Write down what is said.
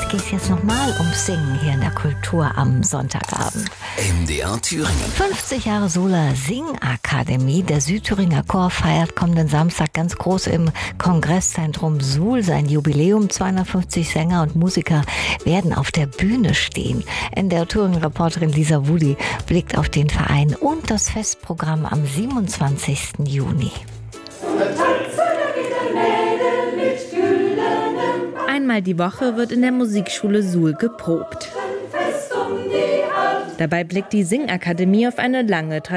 geht es jetzt nochmal ums Singen hier in der Kultur am Sonntagabend. MDR Thüringen. 50 Jahre Suhler Singakademie. Der Südthüringer Chor feiert kommenden Samstag ganz groß im Kongresszentrum Suhl sein Jubiläum. 250 Sänger und Musiker werden auf der Bühne stehen. NDR Thüringen-Reporterin Lisa Wudi blickt auf den Verein und das Festprogramm am 27. Juni. Einmal die Woche wird in der Musikschule Suhl geprobt. Dabei blickt die Singakademie auf eine lange Tradition